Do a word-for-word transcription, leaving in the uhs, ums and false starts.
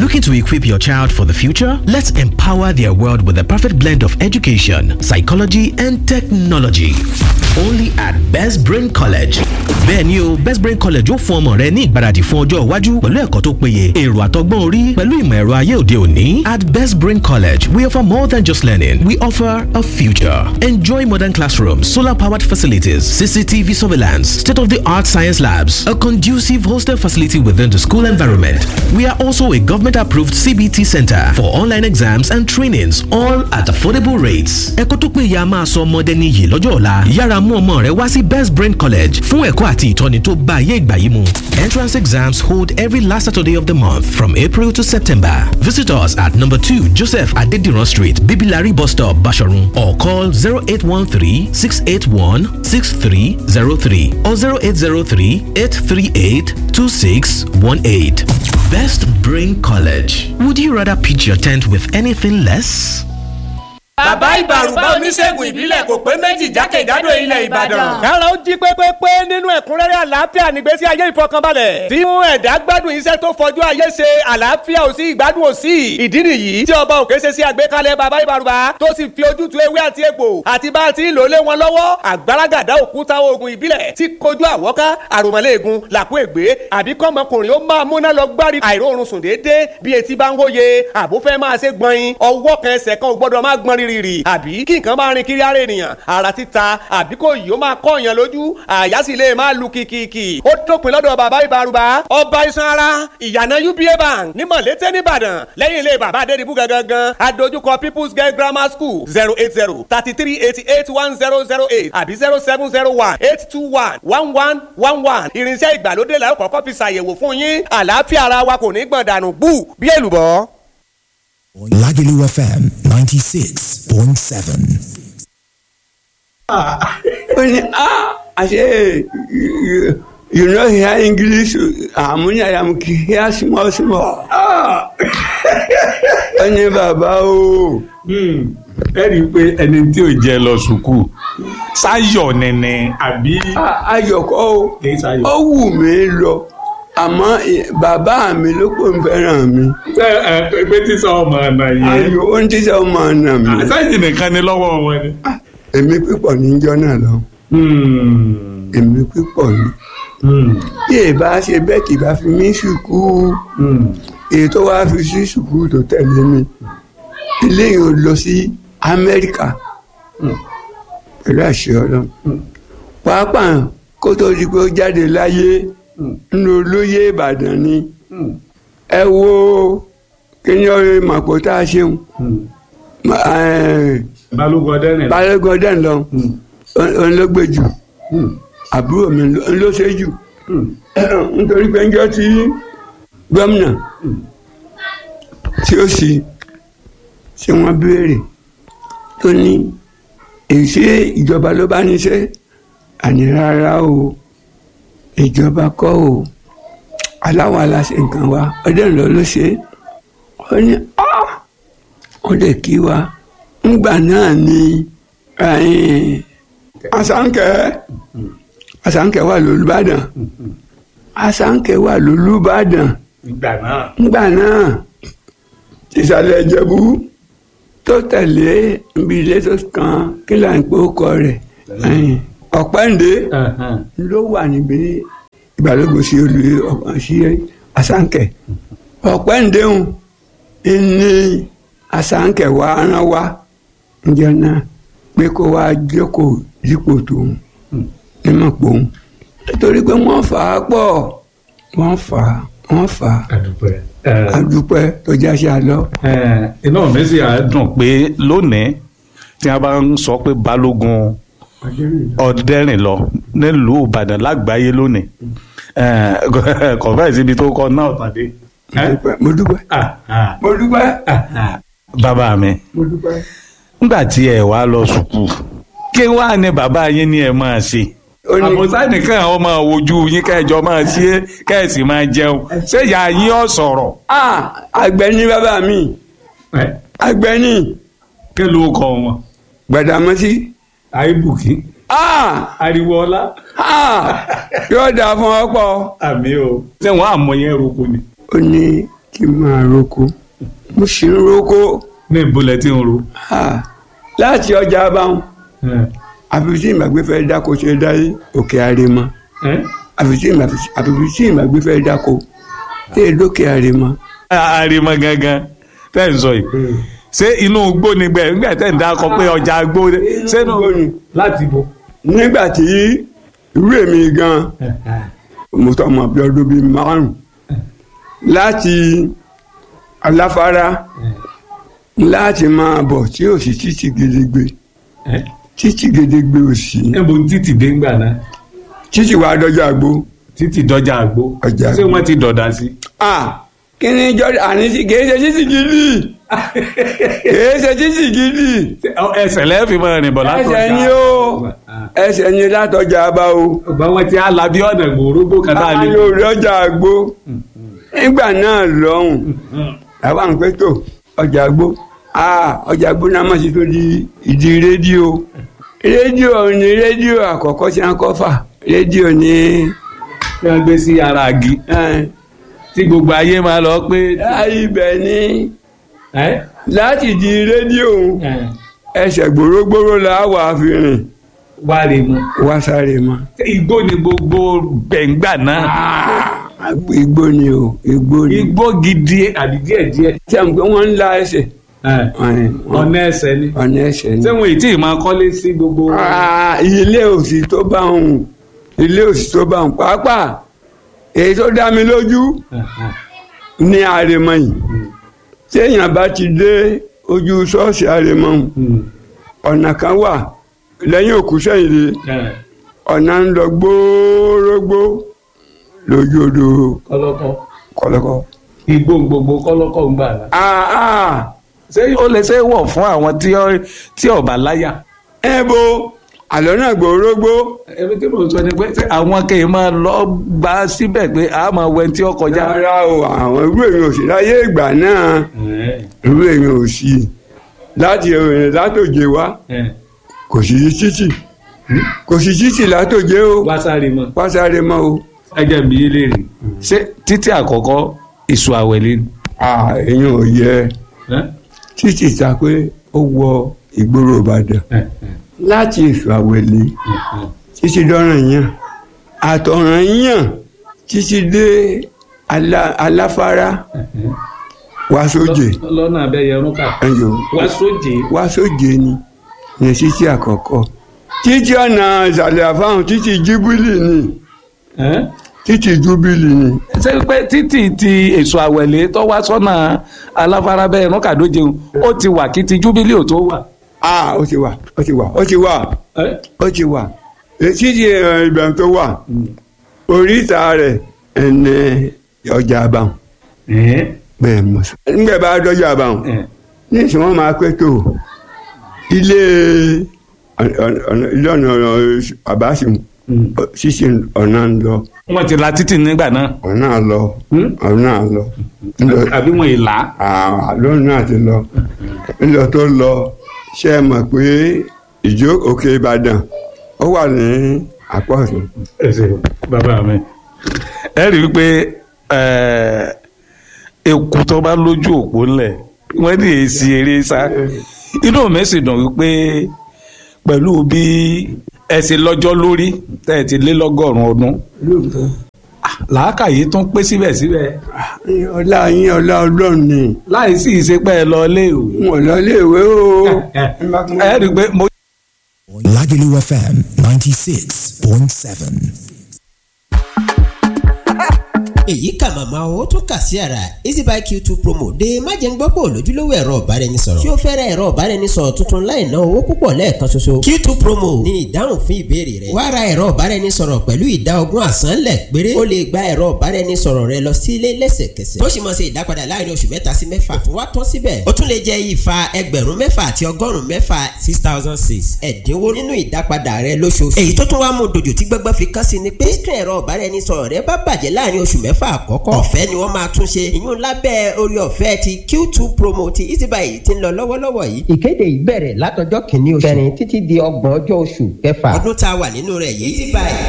Looking to equip your child for the future? Let's empower their world with the perfect blend of education, psychology, and technology. Only at Best Brain College. Bẹ́ẹ̀ni o, Best Brain College ó fún ọmọ rẹ ní ìgbáradì fún ọjọ́ iwájú pẹ̀lú ẹ̀kọ́ tó péye, èrò àtọgbọ́n orí pẹ̀lú ìmọ̀ ẹ̀rọ ayé òde òní. At Best Brain College, we offer more than just learning. We offer a future. Enjoy modern classrooms, solar-powered facilities, C C T V surveillance, state-of-the-art science labs, a conducive hostel facility within the school environment. We are also a government-approved C B T center for online exams and trainings, all at affordable rates. Ẹ̀kọ́ tó péye a máa sọ ọmọdé níyì lọ́jọ́ ọ̀la. Yára mú ọmọ rẹ wá sí Best Brain College fún ẹ̀kọ́ àti ìtọ́ni tó bá ayé ìgbà yìí mu. Entrance exams hold every last Saturday of the month from April to September. Visit us at number two Joseph Adediran Street, Bibilari Bus Stop, Basharun, or call zero eight one three, six eight one, six three zero three or zero eight zero three, eight three eight, two six one eight. Best Brain College. Would you rather pitch your tent with anything less? Bàbá Ìbàrùbá oníṣègùn ìbílẹ̀ kò pé méjì jákèjádò ilẹ̀ Ìbàdàn. Kára ó jí pépépé nínú ẹ̀kúnrẹ́rẹ́ àlàáfíà nígbésí ayé ìfọkànbalẹ̀. Tí mú ẹ̀dá gbádùn iṣẹ́ tó fojú ayé ṣe àlàáfíà ò sí ìgbádùn ò sí. Ìdí nìyí tí ọba òkè ṣe sí àgbékalẹ̀ bàbá Ìbàrùbá tó sì fi ojútùú ewé àti egbò àti bá a ti ń lò lé wọn lọ́wọ́. Àgbàràgàdá òkúta oògùn ìbílẹ̀ tí kojú àwọ́ká àròmọ̀lẹ́ẹ̀gùn làkú ègbé àbí kọ́mọkùnrin ó máa múná lọ gbárí àìróorun sùn déédéé bí etí bá ń wóye àbúfẹ́ máa ṣe gbọ̀nyin ọwọ́ kan ẹsẹ̀ kan ò gbọ́dọ̀ máa gbọ́n rírì àbí kí nǹkan máa rin kiri ara ènìyàn ara títa àbí kò yìí ó máa kọ́ èèyàn lójú àyà sì lè máa lu kìkìkì ó dópin lọ́dọ̀ bàbá Ìbàrùbá ọba iṣan ara ìyànà U B A bank ní Mọ̀lété nìbàdàn lẹ́yìn ilé bàbá Adédìbú gangan adójúkọ People's Girl Grammar School zero eight zero thirty three eighty eight one zero zero eight àbí zero seven zero one eight two one one one one one irinṣẹ́ ìgbàlódé la ó kọ́kọ́ fi ṣàyẹ̀wò fún yín àlàáfíà ara wa kò ní gbọ̀n dànù bú bí èlùbọ́. Lagelu F M ninety-six point seven. Ah, ah, I say, you, you know hear English. I'm I am here small small. Ah, ẹni bàbá o. Hmm. Ẹ rí i pé ẹni tí ò jẹ́ lọ sùkúù sáyọ̀ nẹ̀nẹ̀ àbí. Ayọ̀ kọ́ o. Ó wù mí lọ. Àmọ́ bàbá mi ló pò ń fẹ́ràn mi. Ṣé ẹ pé tí sọ ọmọ ọ̀nà yẹn. Ayò ó ń tí sọ ọmọ ọ̀nà mi. Àṣàyìn nìkan ni lọ́wọ́ wọn ni. Èmi pípọ̀ níjọ́ náà lọ. Èmi pípọ̀ ni. Bí èbá ṣe bẹ́ẹ̀ kì bá fi mí sùkúù. Èyí tó wá fi sí sùkúù tó tẹ̀lé mi. Ilé yìí ò lọ sí Amẹ́ríkà. Pẹ̀lú àṣẹ Ọlọ́run. Pàápàá kó tó di pé ó jáde láyé. Nínú olóyè Ìbàdàn ni ẹ wo kíni ọ̀rẹ́ màpò tá a ṣeun Balógun ọdẹ́rìn lọ Balógun ọdẹ́rìn lọ òun ló gbé jù àbúrò mi ló ṣe jù nítorí pé ń jọ tí gómìnà tí ó sì ṣe wọ́n béèrè tó ní èyí ṣe ìjọba ló bá ní ṣe àní rárá o. Ìjọba kọ́ o aláwọ̀ aláṣẹ nǹkan wa ọdẹ ńlọ ló ṣe ó ní ó lè kí wa ńgbà náà ni Àṣànkẹ́ Àṣànkẹ́ wà lólúbàdàn Àṣànkẹ́ wà lólúbàdàn ńgbà náà ìsàlẹ̀ Ìjẹ̀bú tó tẹ̀lé ibi ilé tó kan kí là ń pè ó kọ rẹ̀ Ọ̀pẹ́ǹdé ló wà níbi ìgbàlógún sí olú ọ̀pọ̀ sí Àṣànkẹ́ Ọ̀pẹ́ǹdé ń ní Àṣànkẹ́ wa rán wa ǹjẹ́ náà pé kó wá jókòó dípò tòun ní mọ̀ pòun nítorí pé wọ́n fà á pọ̀ wọ́n fà á wọ́n fà á àdúpẹ́ tó jáṣe àlọ́. iná mi sì á dùn pé lónìí tí a bá ń sọ pé Balógun ọdẹrìn lọ nílùú Ìbàdàn lágbàáyé lónìí kọfẹ síbi tó kọ náà tàdé. mo dúpẹ́ mo dúpẹ́. bàbá mi nígbà tí ẹ wá lọ sùkúù kí wàá ní bàbá yín ní ẹ máa ṣe àmọ́sá nìkan àwọn máa wojú yín kẹjọ máa ṣe kẹ́ẹ̀sì máa jẹun ṣé ìyá yín ọ̀ sọ̀rọ̀. àgbẹ̀ ni bàbá mi àgbẹ̀ ni. kí ló kọ wọn. Gbàdámọ́sí. àìbùkí. ariwo ọlá. yóò dáa fún ọ pọ̀. àmì o ṣé wọn àmọ yẹn roko ni. ó ní kí kí n máa roko mo sì ń roko. ní ìbúlẹ̀ tí ń ro. láti ọjà abáwọn àfi tí ìmàgbé fẹ́ dáko ṣe dáyé òkè àrèmọ àfi tí ìmàgbé fẹ́ dáko ṣe dókè àrèmọ. àrèmọ gangan tẹ́ ń sọ yìí ṣé inú igbó ni gbẹ nígbà tẹ́ ń dákọ pé ọjà igbó ṣé inú igbó ni. láti bo. nígbà tí irú èmi gan mo tọ́ ọmọ bíi ọdún bíi márùn láti aláfárá láti máa bọ̀ tí ò sí títì gedegbe títì gedegbe ò sí. ẹ bò ń títì dé ńgbà náà. títì wàá dọjà àgbo. títì dọjà àgbo. ọjà ṣé wọ́n ti dọ̀dà sí. ah kí ni jọ àní sí kìí ṣe títì gidi kìí ṣe títì gidi. ẹsẹ̀ lẹ́ẹ̀fì máa rìn bọ̀ látọjà. ẹsẹ̀ ni ó ẹsẹ̀ ni látọjà bá o. ọgbà wọn ti á la bí ọ̀nà gbòórógbó kan tá a lè. àwọn yóò rí ọjà àgbo nígbà náà lọ́hùn àwa ń pẹ́ tó ọjà àgbo ọjà àgbo náà má ti tó di ìdí rédíò rédíò ní rédíò àkọ́kọ́ tí wọ́n kọ́ fà rédíò ní. tí wọ́n gbé sí ara àgì tí gbogbo ayé máa lọ pé. ibẹ̀ ni láti di rédíò ẹsẹ̀ gbòrógbòrò la wà fi rìn. wá rè mọ. wá sáré mọ. igbó ni gbogbo gbẹ̀ngbà náà. igbó ni o igbó ni. igbó gidi àbí díẹ̀ díẹ̀. tí a mọ̀ pé wọ́n ń la ẹsẹ̀. ọ̀nà ẹsẹ̀ ni. ọ̀nà ẹsẹ̀ ni. ṣé wọn ì tí ì máa kọ́lé sí gbogbo. ilé òsì tó bá ń ilé òsì tó bá ń pàápàá èyí tó dá mi lójú ní àrèmọ yìí téèyàn bá ti dé ojú ṣọ́ọ̀ṣì àrèmọ ọ̀nà kan wà lẹ́yìn òkú sẹ́yìn lé ọ̀nà ń lọ gbórógbó lójú odò kọ́lọ́kọ́. kọ́lọ́kọ́. igbó gbogbo kọ́lọ́kọ́ ń gbà náà. ṣé ó lè ṣe wọ̀ fún àwọn tí ọba láyà. ẹ bo àlọ́ náà gbòórógbó. ẹbí tí mo sọ ni pé àwọn kì í máa lọ gbà síbẹ̀ pé a máa wẹ tí ó kọjá. rárá o àwọn irú èèyàn ò sí láyé ìgbà náà irú èèyàn ò sí láti látòjé wá kò sí títì kò sí títì látòjé o. wásáré mọ. wásáré mọ o. ẹjẹ mi léèrè ṣé títì àkọ́kọ́ èso àwẹ̀lé ni. èèyàn ò yẹ títì ta pé ó wọ ìgboro Ìbàdàn láti ìfàwẹ̀lé títí dọ́ràn yàn àtọ̀ràn yàn títí dé aláfárá wàsójè. lọ́nà abẹ́yẹ rúkà. wàsójè. wàsójè ni ní títí àkọ́kọ́ títí ọ̀nà ìsàlẹ̀ àfáhùn títí júbílì ni títí júbílì ni. ṣé pé títí ti èso àwẹ̀lé tó wá sọ́nà aláfárá bẹ́ẹ̀ rúkà dójẹun ó ti wà kí ti júbílì ò tó wà. ah ó ti wà ó ti wà ó ti wà ó ti wà títí ìbẹ̀rù tó wà oríta rẹ̀ ẹni ọjà àbáwọn bẹ́ẹ̀ mọ̀ sọ. nígbà bá dọ́jà àbáwọn ní ìsìn wọn máa pẹ́ tó ilé ilé ọ̀nà àbáṣe ṣíṣe ọ̀nà ń lọ. wọ́n ti la títì nígbà náà. ọ̀nà lọ ọ̀nà lọ. àbí wọn ì là. lọ́nà àti lọ ńlọ tó lọ ṣe é mọ̀ pé ìjó òkè Ìbàdàn ó wà ní apá ọ̀sán. ẹ ṣe bàbá mi ẹ rí i pé eku tó bá lójú òpó ńlẹ̀ wọ́n ní èsì eré sá inú mi sì dùn wípé pẹ̀lú bí ẹ ṣe lọ́jọ́ lórí tẹ́ ẹ ti lé lọ́gọ́rùn-ún ọdún làákàyè tún pé síbẹ̀síbẹ̀. ọlá yín ọlá Ọlọ́run ni. láì sí ìṣepẹ́ ẹ lọ iléèwé. mo lọ iléèwé o. ẹ rí i pé mo. Lagelu F M ninety six point seven. èyí kà màmá o tún kà sí ara easybuy q two promo dé májèǹgbọ́pọ̀ lójúlówó ẹ̀rọ ọ̀báraẹnisọ̀rọ̀ tí ó fẹ́rẹ̀ ẹ̀rọ ọ̀báraẹnisọ̀rọ̀ tuntun láì ná owó púpọ̀ lẹ́ẹ̀kan ṣoṣo q two promo ní ìdáhùn fún ìbéèrè rẹ wá ra ẹ̀rọ ọ̀báraẹnisọ̀rọ̀ pẹ̀lú ìdá ogún àsánlẹ̀ péré ó lè gba ẹ̀rọ ọ̀báraẹnisọ̀rọ̀ rẹ lọ sílé lẹ́sẹ̀kẹsẹ̀ tó sì mọ̀ ṣe ìdápadà láàrin oṣù mẹ́ta sí mẹ́fà tó wá tán síbẹ̀ ó tún lè jẹ ìfà ẹgbẹ̀rún mẹ́fà àti ọgọ́rùn-ún mẹ́fà six thousand six ẹ̀dínwó nínú ìdápadà rẹ lóṣooṣù èyí tó tún wá mú dojú tí gbẹ́gbẹ́ fi kán sí ni pé screen ẹ̀rọ ọ̀báraẹnisọ̀rọ̀ rẹ bá bàjẹ́ láàrin oṣù mẹ́fà àkọ́kọ́ ọ̀fẹ́ ni wọ́n máa tún ṣe ìyún lábẹ́ orí ọ̀fẹ́ ti q two promo ti easybuy ti ń lọ lọ́wọ́lọ́wọ́ yìí. ìkéde yìí bẹ̀rẹ̀ látọjọ́ kìíní oṣù kẹrin títí di ọgbọ̀n ọjọ́ oṣù kẹfà. ọdún tá a wà nínú rẹ̀ yìí easybuy